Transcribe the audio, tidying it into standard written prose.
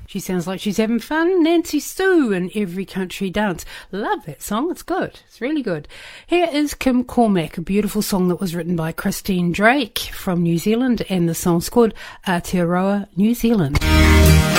She sounds like she's having fun. Nancy Sue in Every Country Dance. Love that song. It's good. It's really good. Here is Kim Cormack, a beautiful song that was written by Christine Drake from New Zealand, and the song's called Aotearoa, New Zealand.